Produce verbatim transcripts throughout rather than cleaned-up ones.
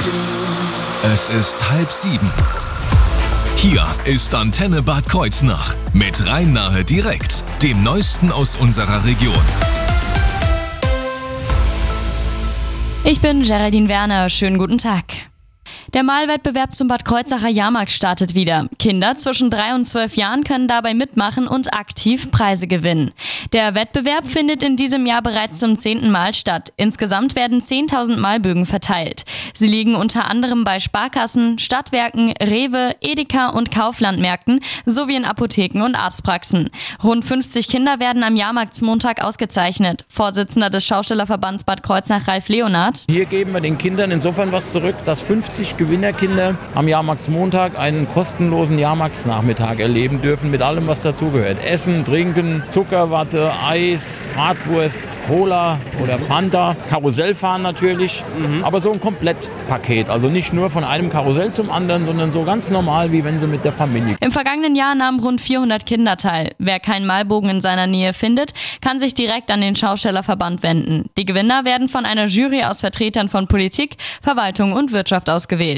Es ist halb sieben. Hier ist Antenne Bad Kreuznach mit Rhein-Nahe direkt, dem Neuesten aus unserer Region. Ich bin Geraldine Werner, schönen guten Tag. Der Malwettbewerb zum Bad Kreuznacher Jahrmarkt startet wieder. Kinder zwischen drei und zwölf Jahren können dabei mitmachen und aktiv Preise gewinnen. Der Wettbewerb findet in diesem Jahr bereits zum zehnten Mal statt. Insgesamt werden zehntausend Malbögen verteilt. Sie liegen unter anderem bei Sparkassen, Stadtwerken, Rewe, Edeka und Kauflandmärkten sowie in Apotheken und Arztpraxen. Rund fünfzig Kinder werden am Jahrmarktsmontag ausgezeichnet. Vorsitzender des Schaustellerverbands Bad Kreuznach, Ralf Leonard. Hier geben wir den Kindern insofern was zurück, dass fünfzig Gewinnerkinder am Jahrmarktsmontag einen kostenlosen Jahrmarktsnachmittag erleben dürfen mit allem, was dazugehört. Essen, Trinken, Zuckerwatte, Eis, Bratwurst, Cola oder Fanta, Karussellfahren natürlich, mhm. aber so ein Komplettpaket. Also nicht nur von einem Karussell zum anderen, sondern so ganz normal, wie wenn sie mit der Familie. Im vergangenen Jahr nahmen rund vierhundert Kinder teil. Wer keinen Malbogen in seiner Nähe findet, kann sich direkt an den Schaustellerverband wenden. Die Gewinner werden von einer Jury aus Vertretern von Politik, Verwaltung und Wirtschaft ausgewählt.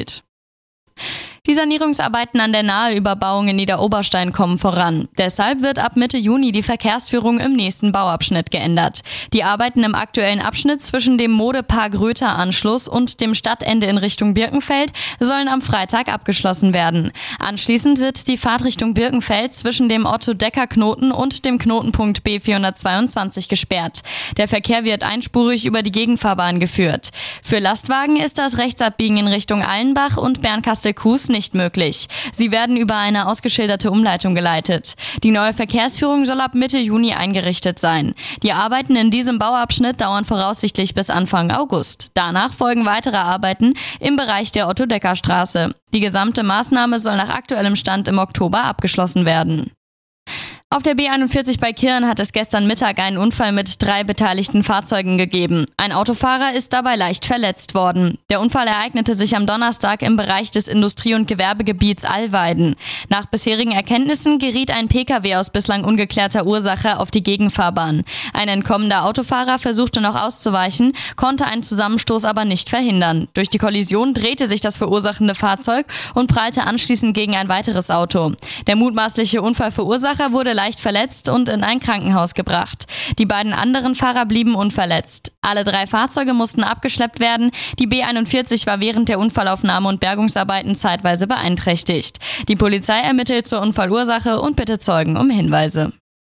Die Sanierungsarbeiten an der Naheüberbauung in Niederoberstein kommen voran. Deshalb wird ab Mitte Juni die Verkehrsführung im nächsten Bauabschnitt geändert. Die Arbeiten im aktuellen Abschnitt zwischen dem Modepark-Röther-Anschluss und dem Stadtende in Richtung Birkenfeld sollen am Freitag abgeschlossen werden. Anschließend wird die Fahrt Richtung Birkenfeld zwischen dem Otto-Decker-Knoten und dem Knotenpunkt B vierhundertzweiundzwanzig gesperrt. Der Verkehr wird einspurig über die Gegenfahrbahn geführt. Für Lastwagen ist das Rechtsabbiegen in Richtung Allenbach und Bernkastel-Kues nicht möglich. Sie werden über eine ausgeschilderte Umleitung geleitet. Die neue Verkehrsführung soll ab Mitte Juni eingerichtet sein. Die Arbeiten in diesem Bauabschnitt dauern voraussichtlich bis Anfang August. Danach folgen weitere Arbeiten im Bereich der Otto-Decker-Straße. Die gesamte Maßnahme soll nach aktuellem Stand im Oktober abgeschlossen werden. Auf der B einundvierzig bei Kirn hat es gestern Mittag einen Unfall mit drei beteiligten Fahrzeugen gegeben. Ein Autofahrer ist dabei leicht verletzt worden. Der Unfall ereignete sich am Donnerstag im Bereich des Industrie- und Gewerbegebiets Allweiden. Nach bisherigen Erkenntnissen geriet ein Pkw aus bislang ungeklärter Ursache auf die Gegenfahrbahn. Ein entkommender Autofahrer versuchte noch auszuweichen, konnte einen Zusammenstoß aber nicht verhindern. Durch die Kollision drehte sich das verursachende Fahrzeug und prallte anschließend gegen ein weiteres Auto. Der mutmaßliche Unfallverursacher wurde leicht verletzt und in ein Krankenhaus gebracht. Die beiden anderen Fahrer blieben unverletzt. Alle drei Fahrzeuge mussten abgeschleppt werden. Die B einundvierzig war während der Unfallaufnahme und Bergungsarbeiten zeitweise beeinträchtigt. Die Polizei ermittelt zur Unfallursache und bittet Zeugen um Hinweise.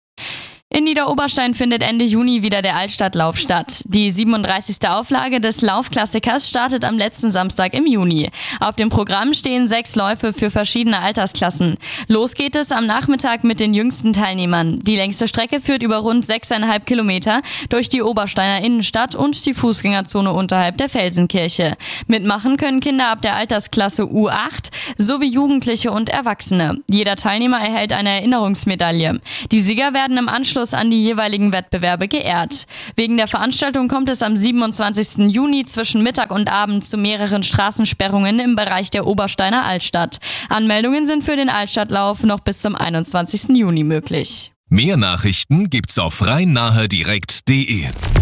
In Niederoberstein findet Ende Juni wieder der Altstadtlauf statt. Die siebenunddreißigste Auflage des Laufklassikers startet am letzten Samstag im Juni. Auf dem Programm stehen sechs Läufe für verschiedene Altersklassen. Los geht es am Nachmittag mit den jüngsten Teilnehmern. Die längste Strecke führt über rund sechseinhalb Kilometer durch die Obersteiner Innenstadt und die Fußgängerzone unterhalb der Felsenkirche. Mitmachen können Kinder ab der Altersklasse U acht sowie Jugendliche und Erwachsene. Jeder Teilnehmer erhält eine Erinnerungsmedaille. Die Sieger werden im Anschluss an die jeweiligen Wettbewerbe geehrt. Wegen der Veranstaltung kommt es am siebenundzwanzigsten Juni zwischen Mittag und Abend zu mehreren Straßensperrungen im Bereich der Obersteiner Altstadt. Anmeldungen sind für den Altstadtlauf noch bis zum einundzwanzigsten Juni möglich. Mehr Nachrichten gibt's auf rhein-nahe direkt punkt de.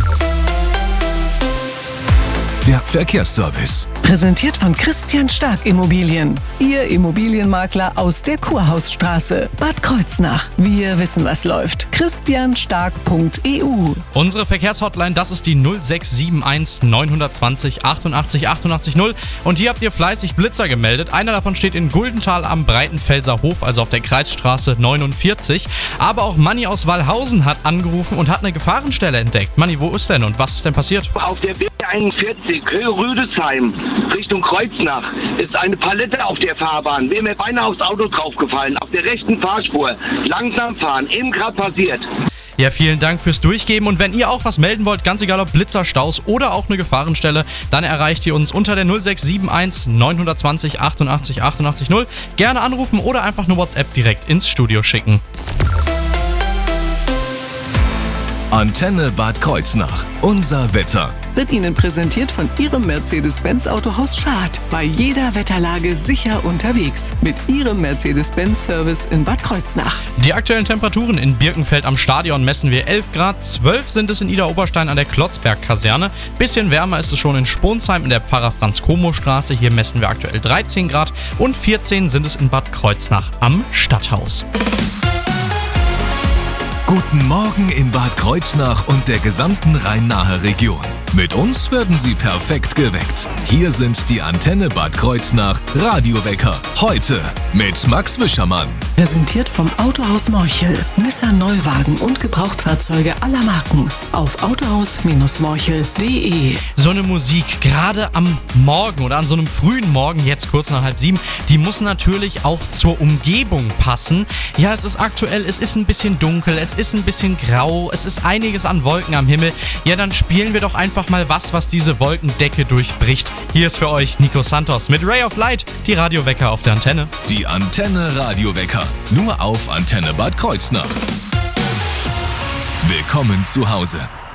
Der Verkehrsservice. Präsentiert von Christian Stark Immobilien. Ihr Immobilienmakler aus der Kurhausstraße. Bad Kreuznach. Wir wissen, was läuft. christian stark punkt e u. Unsere Verkehrshotline, das ist die null sechs sieben eins neun zwei null achtundachtzig achtundachtzig null. Und hier habt ihr fleißig Blitzer gemeldet. Einer davon steht in Guldenthal am Breitenfelser Hof, also auf der Kreisstraße neunundvierzig. Aber auch Manni aus Wallhausen hat angerufen und hat eine Gefahrenstelle entdeckt. Manni, wo ist denn und was ist denn passiert? Auf der B einundvierzig, Höhe Rüdesheim, Richtung Kreuznach, ist eine Palette auf der Fahrbahn. Wäre mir beinahe aufs Auto draufgefallen, auf der rechten Fahrspur. Langsam fahren, eben gerade passiert. Ja, vielen Dank fürs Durchgeben. Und wenn ihr auch was melden wollt, ganz egal ob Blitzer, Staus oder auch eine Gefahrenstelle, dann erreicht ihr uns unter der null sechs sieben eins neun zwei null achtundachtzig achtundachtzig null. Gerne anrufen oder einfach eine WhatsApp direkt ins Studio schicken. Antenne Bad Kreuznach. Unser Wetter. Wird Ihnen präsentiert von Ihrem Mercedes-Benz Autohaus Schad. Bei jeder Wetterlage sicher unterwegs. Mit Ihrem Mercedes-Benz Service in Bad Kreuznach. Kreuznach. Die aktuellen Temperaturen in Birkenfeld am Stadion messen wir elf Grad, zwölf sind es in Idar-Oberstein an der Klotzberg-Kaserne. Bisschen wärmer ist es schon in Sponsheim in der Pfarrer-Franz-Komo-Straße, hier messen wir aktuell dreizehn Grad und vierzehn sind es in Bad Kreuznach am Stadthaus. Guten Morgen in Bad Kreuznach und der gesamten Rhein-Nahe Region. Mit uns werden Sie perfekt geweckt. Hier sind die Antenne Bad Kreuznach Radiowecker. Heute mit Max Wischermann. Präsentiert vom Autohaus Morchel. Nissan Neuwagen und Gebrauchtfahrzeuge aller Marken. Auf autohaus Morchel punkt de. So eine Musik, gerade am Morgen oder an so einem frühen Morgen, jetzt kurz nach halb sieben, die muss natürlich auch zur Umgebung passen. Ja, es ist aktuell, es ist ein bisschen dunkel, es ist ein bisschen grau, es ist einiges an Wolken am Himmel. Ja, dann spielen wir doch einfach mal was, was diese Wolkendecke durchbricht. Hier ist für euch Nico Santos mit Ray of Light, die Radiowecker auf der Antenne. Die Antenne Radiowecker, nur auf Antenne Bad Kreuznach. Willkommen zu Hause.